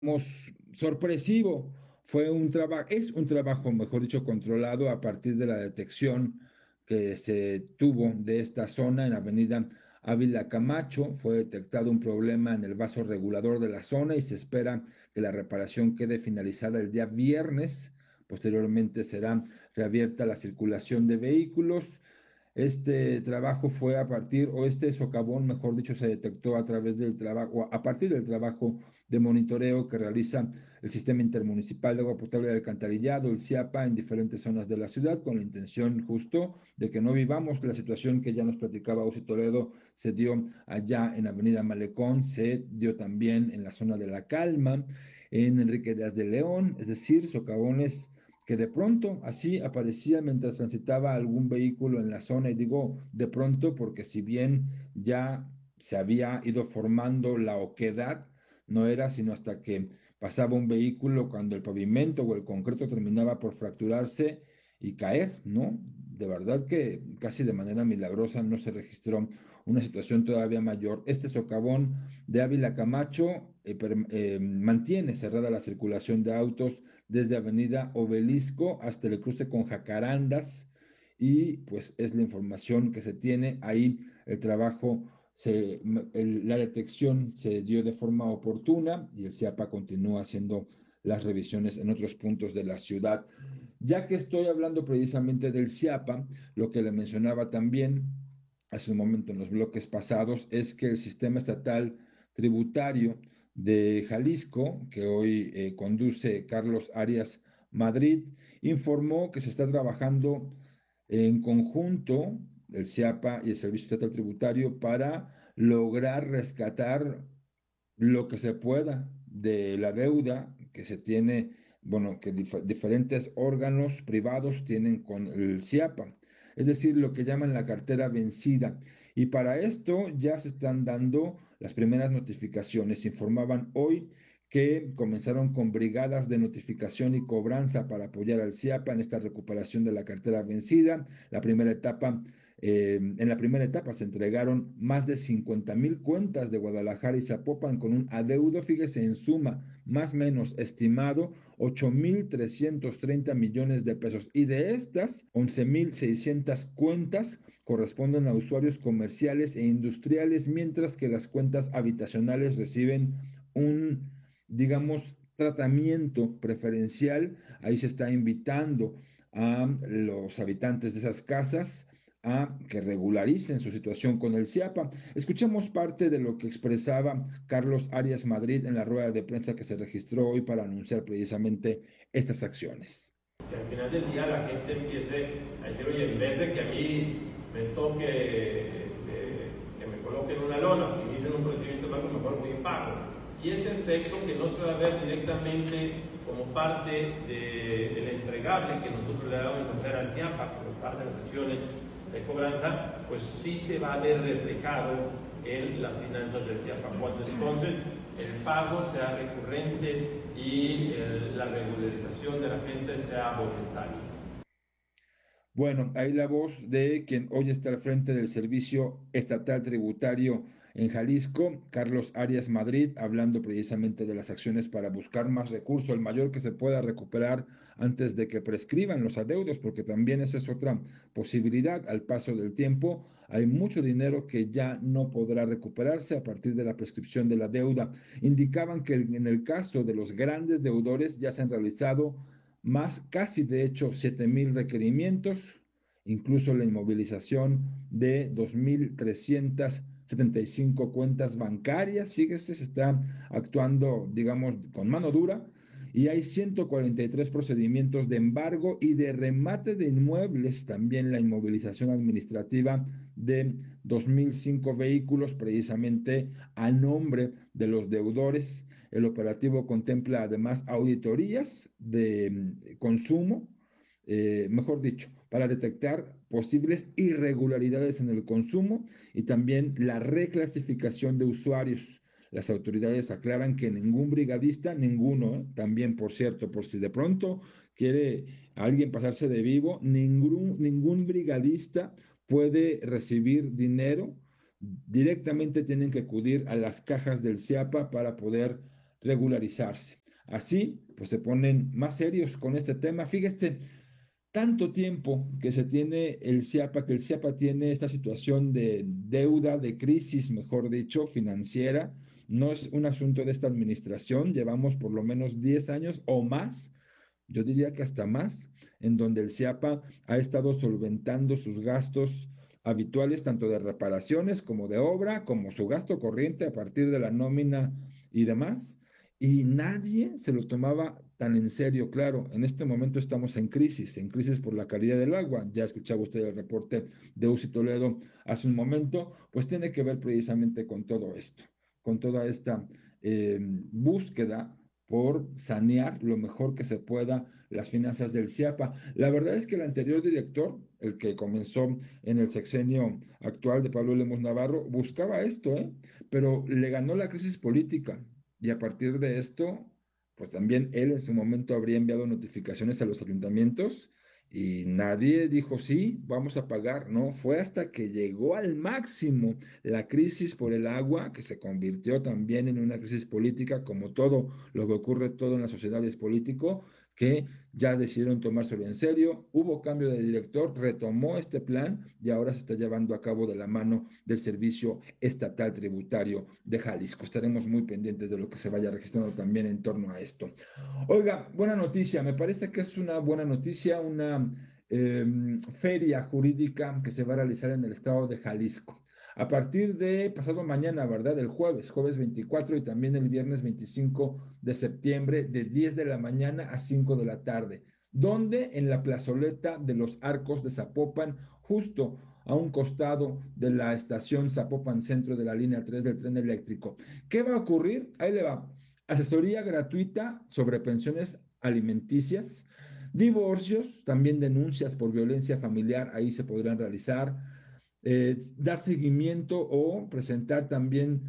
sorpresivo. Es un trabajo, mejor dicho, controlado a partir de la detección que se tuvo de esta zona en Avenida Ávila Camacho. Fue detectado un problema en el vaso regulador de la zona y se espera que la reparación quede finalizada el día viernes. Posteriormente será reabierta la circulación de vehículos. Este trabajo fue a partir, o este socavón, mejor dicho, se detectó a través del trabajo, a partir del trabajo de monitoreo que realiza el Sistema Intermunicipal de Agua Potable y Alcantarillado, el CIAPA, en diferentes zonas de la ciudad, con la intención justo de que no vivamos la situación que ya nos platicaba Uzi Toledo, se dio allá en Avenida Malecón, se dio también en la zona de La Calma, en Enrique Díaz de León, es decir, socavones que de pronto así aparecía mientras transitaba algún vehículo en la zona, y digo de pronto porque si bien ya se había ido formando la oquedad, no era sino hasta que pasaba un vehículo cuando el pavimento o el concreto terminaba por fracturarse y caer, ¿no? De verdad que casi de manera milagrosa no se registró una situación todavía mayor. Este socavón de Ávila Camacho mantiene cerrada la circulación de autos desde Avenida Obelisco hasta el cruce con Jacarandas, y pues es la información que se tiene ahí. El trabajo, la detección se dio de forma oportuna y el CIAPA continúa haciendo las revisiones en otros puntos de la ciudad. Ya que estoy hablando precisamente del CIAPA, lo que le mencionaba también hace un momento en los bloques pasados es que el sistema estatal tributario de Jalisco, que hoy conduce Carlos Arias Madrid, informó que se está trabajando en conjunto el CIAPA y el Servicio Estatal Tributario para lograr rescatar lo que se pueda de la deuda que se tiene, bueno, que diferentes órganos privados tienen con el CIAPA, es decir, lo que llaman la cartera vencida. Y para esto ya se están dando las primeras notificaciones. Informaban hoy que comenzaron con brigadas de notificación y cobranza para apoyar al CIAPA en esta recuperación de la cartera vencida. En la primera etapa se entregaron más de 50,000 cuentas de Guadalajara y Zapopan con un adeudo, fíjese, en suma, más o menos estimado, 8,330 millones de pesos. Y de estas, 11,600 cuentas corresponden a usuarios comerciales e industriales, mientras que las cuentas habitacionales reciben un, digamos, tratamiento preferencial. Ahí se está invitando a los habitantes de esas casas a que regularicen su situación con el CIAPA. Escuchemos parte de lo que expresaba Carlos Arias Madrid en la rueda de prensa que se registró hoy para anunciar precisamente estas acciones. Que al final del día la gente empiece a decir, oye, en vez de que a mí me toque, que me coloquen una lona, que inicien un procedimiento largo, mejor voy y pago. Y ese efecto que no se va a ver directamente como parte del entregable que nosotros le vamos a hacer al CIAPA, como parte de las acciones de cobranza, pues sí se va a ver reflejado en las finanzas del CIAPA. Cuando entonces el pago sea recurrente y la regularización de la gente sea voluntaria. Bueno, hay la voz de quien hoy está al frente del Servicio Estatal Tributario en Jalisco, Carlos Arias Madrid, hablando precisamente de las acciones para buscar más recursos, el mayor que se pueda recuperar antes de que prescriban los adeudos, porque también eso es otra posibilidad. Al paso del tiempo, hay mucho dinero que ya no podrá recuperarse a partir de la prescripción de la deuda. Indicaban que en el caso de los grandes deudores ya se han realizado más casi de hecho 7,000 requerimientos, incluso la inmovilización de 2,375 cuentas bancarias. Fíjese, se está actuando, digamos, con mano dura, y hay 143 procedimientos de embargo y de remate de inmuebles, también la inmovilización administrativa de 2,005 vehículos precisamente a nombre de los deudores. El operativo contempla además auditorías de consumo, mejor dicho, para detectar posibles irregularidades en el consumo y también la reclasificación de usuarios. Las autoridades aclaran que ningún brigadista, ninguno, también por cierto, por si de pronto quiere alguien pasarse de vivo, ningún brigadista puede recibir dinero. Directamente tienen que acudir a las cajas del CIAPA para poder regularizarse. Así, pues se ponen más serios con este tema. Fíjese, tanto tiempo que se tiene el CIAPA, que el CIAPA tiene esta situación de deuda, de crisis, mejor dicho, financiera. No es un asunto de esta administración, llevamos por lo menos 10 años o más, yo diría que hasta más, en donde el CIAPA ha estado solventando sus gastos habituales, tanto de reparaciones como de obra, como su gasto corriente a partir de la nómina y demás, y nadie se lo tomaba tan en serio. Claro, en este momento estamos en crisis por la calidad del agua. Ya escuchaba usted el reporte de UCI Toledo hace un momento, pues tiene que ver precisamente con todo esto, con toda esta búsqueda por sanear lo mejor que se pueda las finanzas del CIAPA. La verdad es que el anterior director, el que comenzó en el sexenio actual de Pablo Lemos Navarro, buscaba esto, pero le ganó la crisis política y a partir de esto, pues también él en su momento habría enviado notificaciones a los ayuntamientos y nadie dijo, sí, vamos a pagar. No, fue hasta que llegó al máximo la crisis por el agua, que se convirtió también en una crisis política, como todo lo que ocurre todo en la sociedad es político, que ya decidieron tomárselo en serio, hubo cambio de director, retomó este plan y ahora se está llevando a cabo de la mano del Servicio Estatal Tributario de Jalisco. Estaremos muy pendientes de lo que se vaya registrando también en torno a esto. Oiga, buena noticia, me parece que es una buena noticia, una feria jurídica que se va a realizar en el estado de Jalisco. A partir de pasado mañana, ¿verdad? El jueves 24 y también el viernes 25 de septiembre, de 10 de la mañana a 5 de la tarde. ¿Dónde? En la plazoleta de los Arcos de Zapopan, justo a un costado de la estación Zapopan Centro de la línea 3 del tren eléctrico. ¿Qué va a ocurrir? Ahí le va. Asesoría gratuita sobre pensiones alimenticias, divorcios, también denuncias por violencia familiar, ahí se podrán realizar, dar seguimiento o presentar también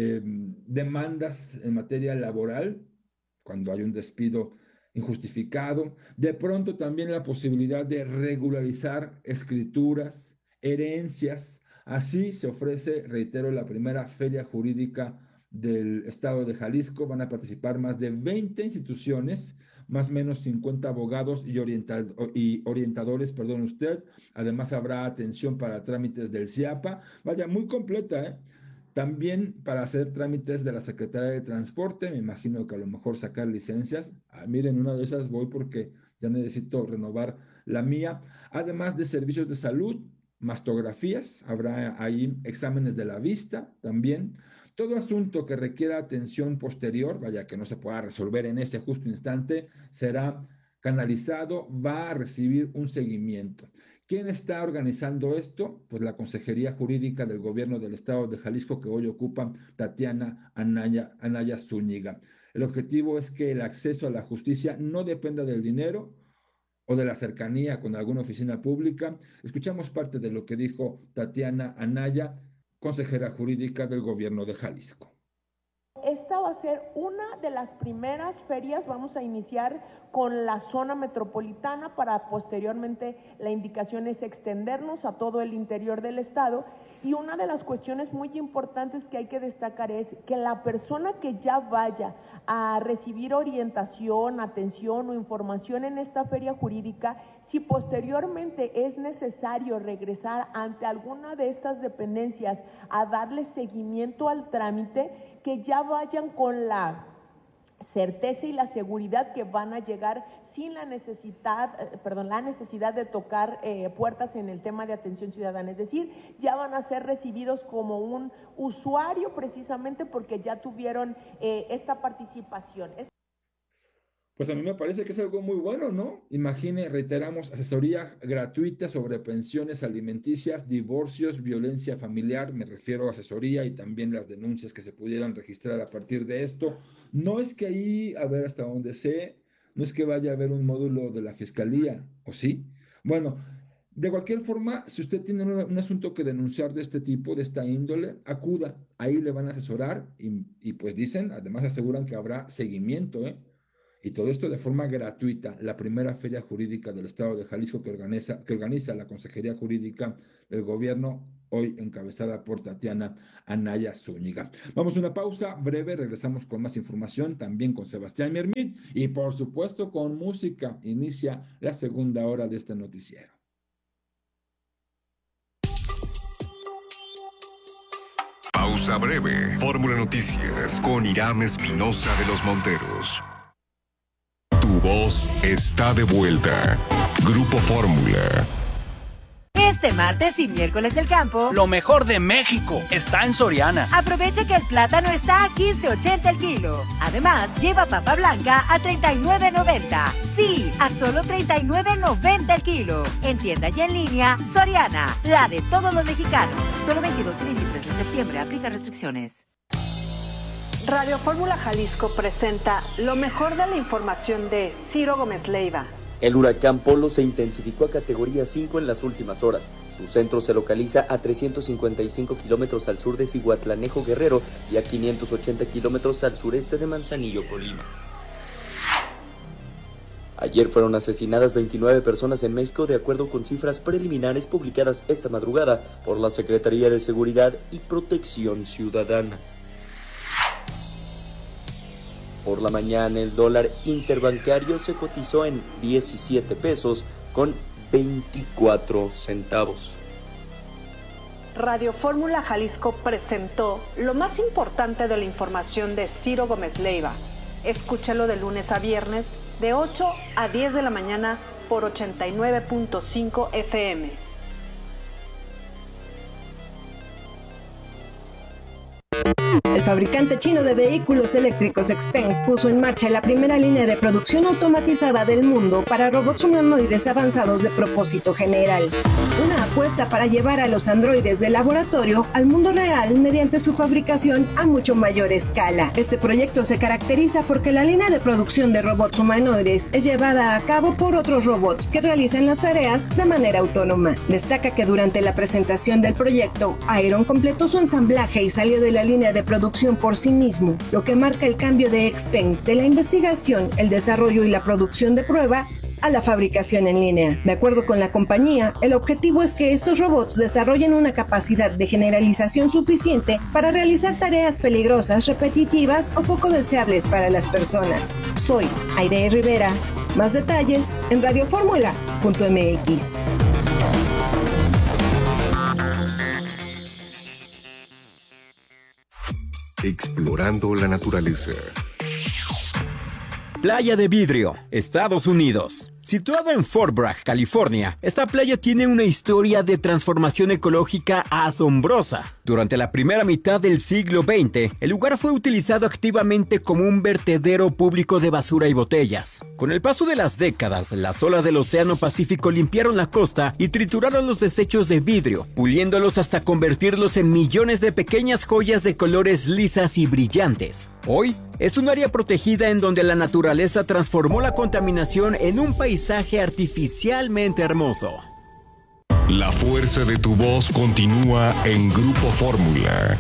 demandas en materia laboral cuando hay un despido injustificado. De pronto también la posibilidad de regularizar escrituras, herencias. Así se ofrece, reitero, la primera feria jurídica del estado de Jalisco. Van a participar más de 20 instituciones, más o menos 50 abogados y orientadores, perdón usted. Además habrá atención para trámites del CIAPA. Vaya, muy completa, ¿eh? También para hacer trámites de la Secretaría de Transporte, me imagino que a lo mejor sacar licencias. Miren, una de esas voy porque ya necesito renovar la mía. Además de servicios de salud, mastografías, habrá ahí exámenes de la vista también. Todo asunto que requiera atención posterior, vaya que no se pueda resolver en ese justo instante, será canalizado, va a recibir un seguimiento. ¿Quién está organizando esto? Pues la Consejería Jurídica del Gobierno del Estado de Jalisco, que hoy ocupa Tatiana Anaya Zúñiga. El objetivo es que el acceso a la justicia no dependa del dinero o de la cercanía con alguna oficina pública. Escuchamos parte de lo que dijo Tatiana Anaya, consejera jurídica del Gobierno de Jalisco. Esta va a ser una de las primeras ferias. Vamos a iniciar con la zona metropolitana para posteriormente la indicación es extendernos a todo el interior del estado. Y una de las cuestiones muy importantes que hay que destacar es que la persona que ya vaya a recibir orientación, atención o información en esta feria jurídica, si posteriormente es necesario regresar ante alguna de estas dependencias a darle seguimiento al trámite, que ya vayan con la certeza y la seguridad que van a llegar sin la necesidad de tocar puertas en el tema de atención ciudadana. Es decir, ya van a ser recibidos como un usuario precisamente porque ya tuvieron esta participación. Pues a mí me parece que es algo muy bueno, ¿no? Imagine, reiteramos, asesoría gratuita sobre pensiones alimenticias, divorcios, violencia familiar, me refiero a asesoría y también las denuncias que se pudieran registrar a partir de esto. No es que ahí, a ver hasta donde sé, no es que vaya a haber un módulo de la fiscalía, ¿o sí? Bueno, de cualquier forma, si usted tiene un asunto que denunciar de este tipo, de esta índole, acuda, ahí le van a asesorar y pues dicen, además aseguran que habrá seguimiento, ¿eh? Y todo esto de forma gratuita. La primera feria jurídica del estado de Jalisco que organiza la Consejería Jurídica del Gobierno hoy encabezada por Tatiana Anaya Zúñiga. Vamos a una pausa breve, regresamos con más información, también con Sebastián Mermit y por supuesto con música. Inicia la segunda hora de este noticiero. Pausa breve. Fórmula Noticias con Irán Espinosa de los Monteros. Tu voz está de vuelta. Grupo Fórmula. Este martes y miércoles del campo, lo mejor de México está en Soriana. Aprovecha que el plátano está a 15.80 el kilo. Además, lleva papa blanca a 39.90. Sí, a solo 39.90 el kilo. En tienda y en línea, Soriana, la de todos los mexicanos. Solo 22 y 23 de septiembre, aplica restricciones. Radio Fórmula Jalisco presenta lo mejor de la información de Ciro Gómez Leiva. El huracán Polo se intensificó a categoría 5 en las últimas horas. Su centro se localiza a 355 kilómetros al sur de Cihuatlanejo, Guerrero, y a 580 kilómetros al sureste de Manzanillo, Colima. Ayer fueron asesinadas 29 personas en México, de acuerdo con cifras preliminares publicadas esta madrugada por la Secretaría de Seguridad y Protección Ciudadana. Por la mañana, el dólar interbancario se cotizó en 17 pesos con 24 centavos. Radio Fórmula Jalisco presentó lo más importante de la información de Ciro Gómez Leiva. Escúchalo de lunes a viernes de 8 a 10 de la mañana por 89.5 FM. El fabricante chino de vehículos eléctricos XPeng puso en marcha la primera línea de producción automatizada del mundo para robots humanoides avanzados de propósito general. Una apuesta para llevar a los androides del laboratorio al mundo real mediante su fabricación a mucho mayor escala. Este proyecto se caracteriza porque la línea de producción de robots humanoides es llevada a cabo por otros robots que realizan las tareas de manera autónoma. Destaca que durante la presentación del proyecto, Iron completó su ensamblaje y salió de la línea de producción por sí mismo, lo que marca el cambio de XPeng de la investigación, el desarrollo y la producción de prueba a la fabricación en línea. De acuerdo con la compañía, el objetivo es que estos robots desarrollen una capacidad de generalización suficiente para realizar tareas peligrosas, repetitivas o poco deseables para las personas. Soy Aide Rivera. Más detalles en radioformula.mx. Explorando la naturaleza. Playa de Vidrio, Estados Unidos. Situada en Fort Bragg, California, esta playa tiene una historia de transformación ecológica asombrosa. Durante la primera mitad del siglo XX, el lugar fue utilizado activamente como un vertedero público de basura y botellas. Con el paso de las décadas, las olas del Océano Pacífico limpiaron la costa y trituraron los desechos de vidrio, puliéndolos hasta convertirlos en millones de pequeñas joyas de colores lisas y brillantes. Hoy, es un área protegida en donde la naturaleza transformó la contaminación en un paisaje artificialmente hermoso. La fuerza de tu voz continúa en Grupo Fórmula.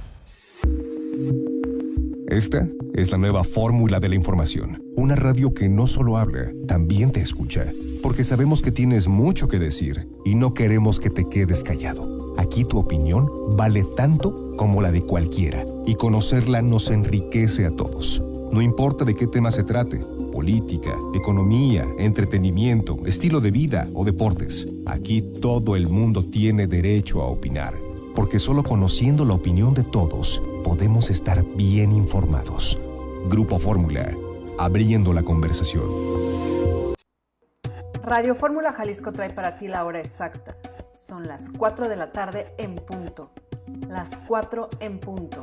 Esta es la nueva fórmula de la información. Una radio que no solo habla, también te escucha. Porque sabemos que tienes mucho que decir y no queremos que te quedes callado. Aquí tu opinión vale tanto como la de cualquiera. Y conocerla nos enriquece a todos. No importa de qué tema se trate. Política, economía, entretenimiento, estilo de vida o deportes. Aquí todo el mundo tiene derecho a opinar. Porque solo conociendo la opinión de todos, podemos estar bien informados. Grupo Fórmula, abriendo la conversación. Radio Fórmula Jalisco trae para ti la hora exacta. Son las 4 de la tarde en punto. Las 4 en punto.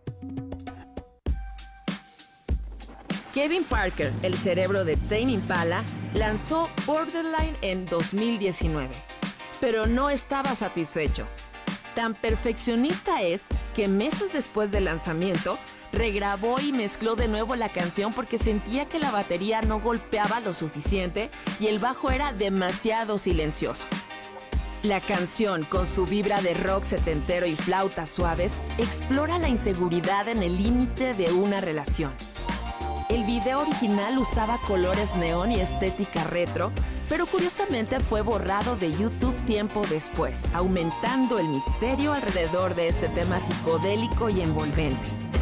Kevin Parker, el cerebro de Tame Impala, lanzó Borderline en 2019, pero no estaba satisfecho. Tan perfeccionista es que meses después del lanzamiento, regrabó y mezcló de nuevo la canción porque sentía que la batería no golpeaba lo suficiente y el bajo era demasiado silencioso. La canción, con su vibra de rock setentero y flautas suaves, explora la inseguridad en el límite de una relación. El video original usaba colores neón y estética retro, pero curiosamente fue borrado de YouTube tiempo después, aumentando el misterio alrededor de este tema psicodélico y envolvente.